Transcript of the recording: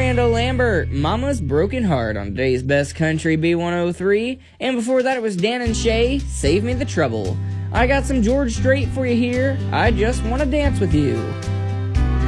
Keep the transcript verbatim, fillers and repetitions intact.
Miranda Lambert, Mama's Broken Heart on today's Best Country B one oh three. And before that, it was Dan and Shay, Save Me the Trouble. I got some George Strait for you here. I Just Want to Dance with You.